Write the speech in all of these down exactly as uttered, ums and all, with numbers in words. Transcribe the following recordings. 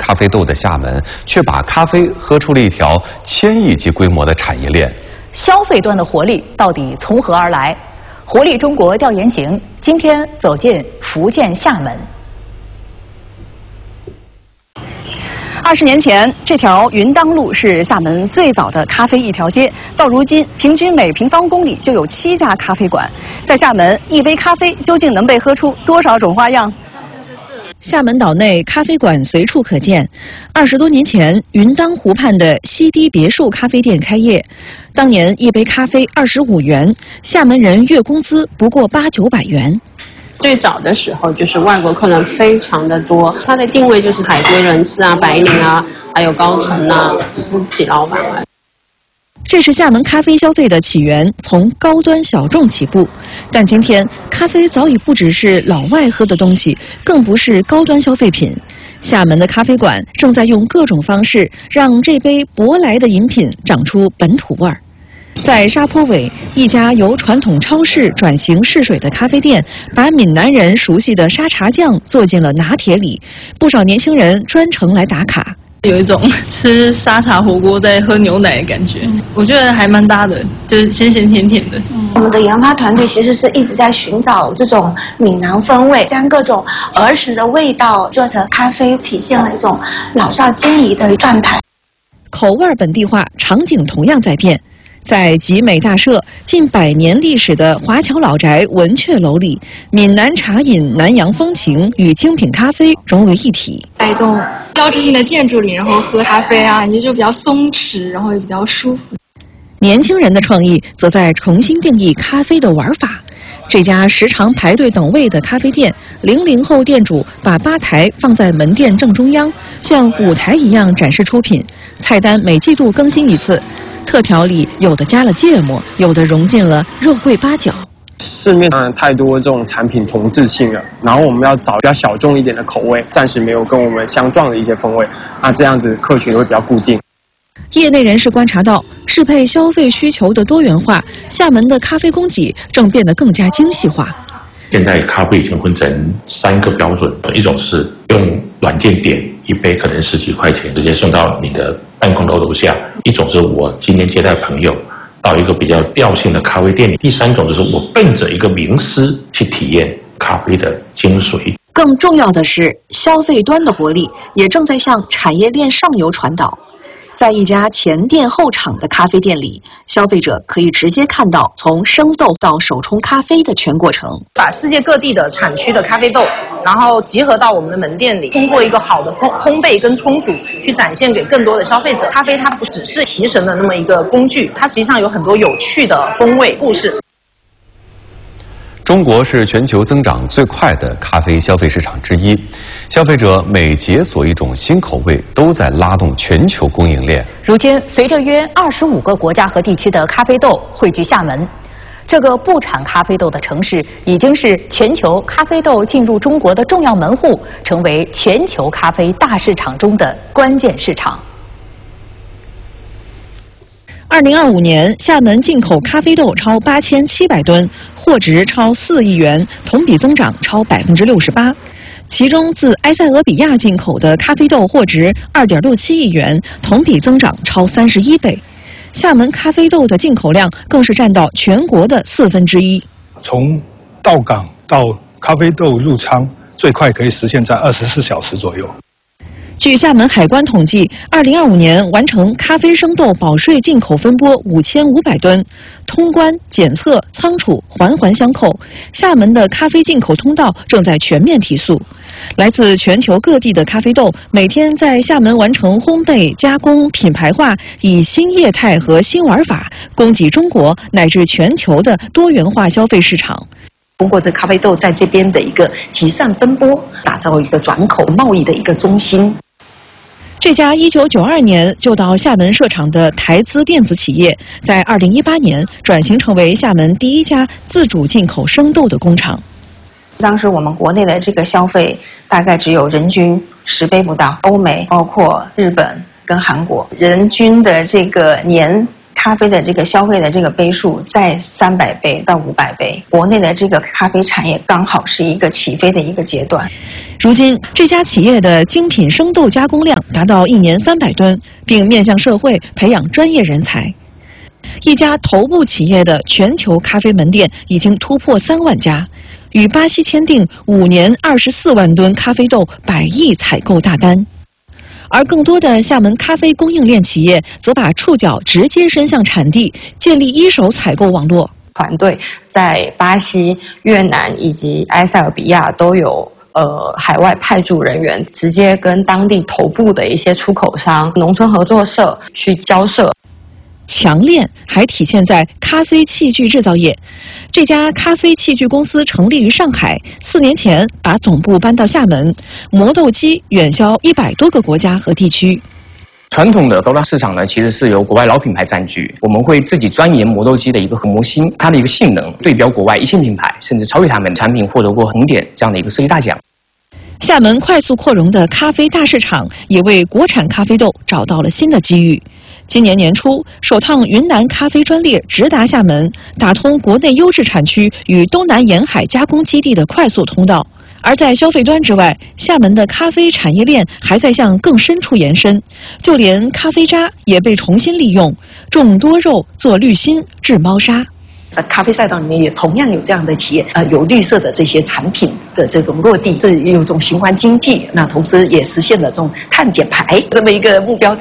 咖啡豆的厦门，却把咖啡喝出了一条千亿级规模的产业链。 消费端的活力到底从何而来？活力中国调研行今天走进福建厦门。二十年前，这条云当路是厦门最早的咖啡一条街。到如今，平均每平方公里就有七家咖啡馆。在厦门，一杯咖啡究竟能被喝出多少种花样？厦门岛内咖啡馆随处可见。二十多年前，云当湖畔的西堤别墅咖啡店开业，当年一杯咖啡二十五元，厦门人月工资不过八九百元。 最早的时候，就是外国客人非常的多，它的定位就是海归人士啊、白领啊，还有高层啊、私企老板啊。 这是厦门咖啡消费的起源，从高端小众起步。但今天，咖啡早已不只是老外喝的东西，更不是高端消费品。厦门的咖啡馆正在用各种方式，让这杯舶来的饮品长出本土味儿。在沙坡尾，一家由传统超市转型试水的咖啡店，把闽南人熟悉的沙茶酱做进了拿铁里，不少年轻人专程来打卡。 有一种吃沙茶火锅在喝牛奶的感觉，我觉得还蛮搭的，就是咸咸甜甜的。 我们的研发团队其实是一直在寻找这种闽南风味，将各种儿时的味道做成咖啡，体现了一种老少皆宜的状态。 口味本地化，场景同样在变。在集美大社近百年历史的华侨老宅文雀楼里，闽南茶饮、南洋风情与精品咖啡融为一体。 在一栋标志性的建筑里，然后喝咖啡啊，感觉就比较松弛，然后也比较舒服。 年轻人的创意则在重新定义咖啡的玩法。这家时常排队等位的咖啡店，零零后店主把吧台放在门店正中央，像舞台一样展示出品。菜单每季度更新一次。特调里有的加了芥末，有的融进了肉桂八角。 市面上太多这种产品同质性了，然后我们要找比较小众一点的口味，暂时没有跟我们相撞的一些风味，那这样子客群会比较固定。 业内人士观察到，适配消费需求的多元化，厦门的咖啡供给正变得更加精细化。 现在咖啡已经分成三个标准，一种是用软件点一杯可能十几块钱直接送到你的办公楼楼下，一种是我今天接待朋友到一个比较调性的咖啡店里，第三种就是我奔着一个名师去体验咖啡的精髓。 更重要的是，消费端的活力也正在向产业链上游传导。在一家前店后厂的咖啡店里，消费者可以直接看到从生豆到手冲咖啡的全过程。 把世界各地的产区的咖啡豆，然后集合到我们的门店里，通过一个好的烘烘焙跟冲煮，去展现给更多的消费者。咖啡它不只是提神的那么一个工具，它实际上有很多有趣的风味故事。 中国是全球增长最快的咖啡消费市场之一，消费者每解锁一种新口味，都在拉动全球供应链。 如今，随着约二十五个国家和地区的咖啡豆汇聚厦门，这个不产咖啡豆的城市已经是全球咖啡豆进入中国的重要门户，成为全球咖啡大市场中的关键市场。二零二五年，厦门进口咖啡豆超八千七百吨，货值超四亿元，同比增长超百分之六十八。其中，自埃塞俄比亚进口的咖啡豆货值二点六七亿元，同比增长超三十一倍。厦门咖啡豆的进口量更是占到全国的四分之一。 从到港到咖啡豆入仓，最快可以实现在二十四小时左右。 据厦门海关统计，二零二五年完成咖啡生豆保税进口分拨五千五百吨，通关、检测、仓储环环相扣。厦门的咖啡进口通道正在全面提速。来自全球各地的咖啡豆每天在厦门完成烘焙、加工、品牌化，以新业态和新玩法供给中国乃至全球的多元化消费市场。 通过这咖啡豆在这边的一个集散分拨，打造一个转口贸易的一个中心。 这家一九九二年就到厦门设厂的台资电子企业，在二零一八年转型成为厦门第一家自主进口生豆的工厂。 当时我们国内的这个消费大概只有人均十杯不到，欧美包括日本跟韩国，人均的这个年咖啡的这个消费的这个杯数在三百杯到五百杯，国内的这个咖啡产业刚好是一个起飞的一个阶段。 如今，这家企业的精品生豆加工量达到一年三百吨，并面向社会培养专业人才。一家头部企业的全球咖啡门店已经突破三万家，与巴西签订五年二十四万吨咖啡豆百亿采购大单。而更多的厦门咖啡供应链企业则把触角直接伸向产地，建立一手采购网络。 团队在巴西、越南以及埃塞俄比亚都有呃海外派驻人员，直接跟当地头部的一些出口商、农村合作社去交涉。 强链还体现在咖啡器具制造业。这家咖啡器具公司成立于上海，四年前把总部搬到厦门，磨豆机远销一百多个国家和地区。 传统的豆拉市场呢，其实是由国外老品牌占据。我们会自己钻研磨豆机的一个模型，它的一个性能对标国外一线品牌，甚至超越他们。产品获得过红点这样的一个设计大奖。 厦门快速扩容的咖啡大市场，也为国产咖啡豆找到了新的机遇。今年年初，首趟云南咖啡专列直达厦门，打通国内优质产区与东南沿海加工基地的快速通道。而在消费端之外，厦门的咖啡产业链还在向更深处延伸，就连咖啡渣也被重新利用，种多肉做滤芯制猫砂。 在咖啡赛道里面也同样有这样的企业，呃，有绿色的这些产品的这种落地，这也有一种循环经济，那同时也实现了这种碳减排这么一个目标。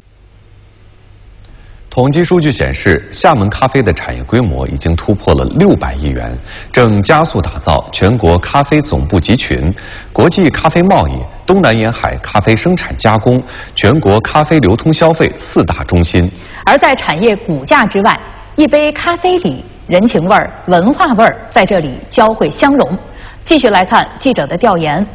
统计数据显示，厦门咖啡的产业规模已经突破了六百亿元，正加速打造全国咖啡总部集群、国际咖啡贸易、东南沿海咖啡生产加工、全国咖啡流通消费四大中心。 而在产业骨架之外，一杯咖啡里人情味儿、文化味儿在这里交汇相融。继续来看记者的调研。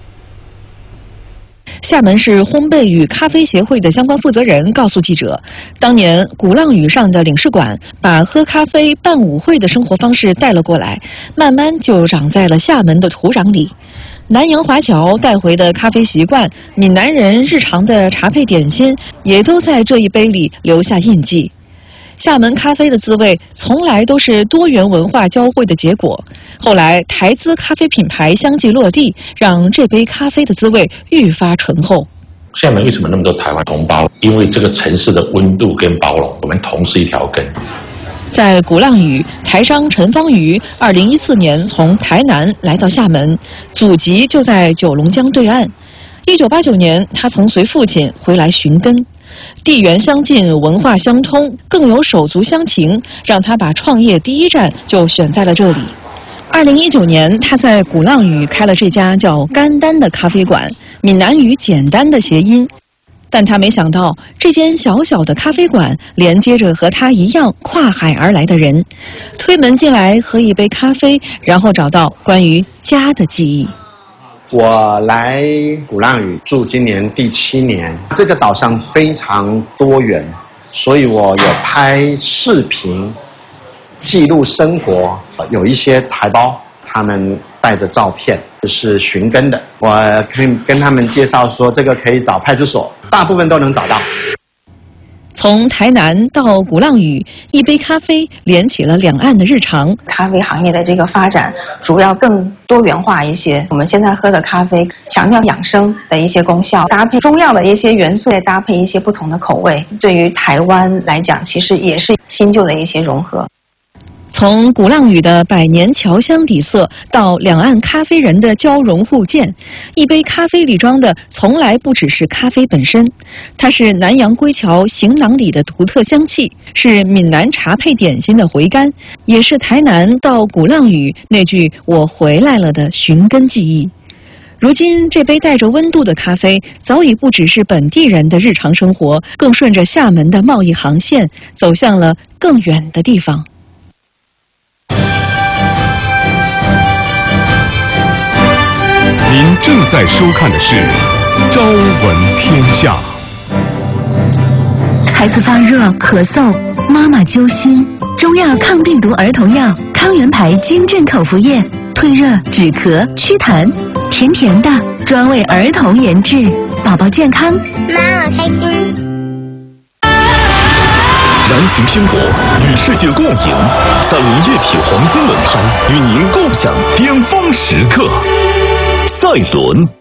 厦门市烘焙与咖啡协会的相关负责人告诉记者，当年鼓浪屿上的领事馆把喝咖啡办舞会的生活方式带了过来，慢慢就长在了厦门的土壤里。南洋华侨带回的咖啡习惯，闽南人日常的茶配点心，也都在这一杯里留下印记。厦门咖啡的滋味从来都是多元文化交汇的结果。后来台资咖啡品牌相继落地，让这杯咖啡的滋味愈发醇厚。 厦门为什么那么多台湾同胞？因为这个城市的温度跟包容，我们同是一条根。 在鼓浪屿，台商陈方瑜二零一四年从台南来到厦门，祖籍就在九龙江对岸。一九八九年，他曾随父亲回来寻根。地缘相近，文化相通，更有手足乡情，让他把创业第一站就选在了这里。二零一九年，他在鼓浪屿开了这家叫甘丹的咖啡馆，闽南语简单的谐音。但他没想到，这间小小的咖啡馆连接着和他一样跨海而来的人，推门进来喝一杯咖啡，然后找到关于家的记忆。 我来鼓浪屿住今年第七年，这个岛上非常多元，所以我有拍视频记录生活，有一些台胞他们带着照片是寻根的，我可以跟他们介绍说这个可以找派出所，大部分都能找到。 从台南到鼓浪屿，一杯咖啡连起了两岸的日常。 咖啡行业的这个发展主要更多元化一些。我们现在喝的咖啡强调养生的一些功效，搭配中药的一些元素，再搭配一些不同的口味。对于台湾来讲，其实也是新旧的一些融合。 从鼓浪屿的百年侨乡底色到两岸咖啡人的交融互鉴，一杯咖啡里装的从来不只是咖啡本身，它是南洋归侨行囊里的独特香气，是闽南茶配点心的回甘，也是台南到鼓浪屿那句我回来了的寻根记忆。如今这杯带着温度的咖啡早已不只是本地人的日常生活，更顺着厦门的贸易航线走向了更远的地方。 您正在收看的是《朝闻天下》。 孩子发热、咳嗽，妈妈揪心，中药抗病毒儿童药康源牌金镇口服液，退热、止咳、祛痰，甜甜的，专为儿童研制，宝宝健康， 妈妈开心。 燃情拼搏，与世界共赢。赛伦液体黄金轮胎与您共享巅峰时刻。赛伦。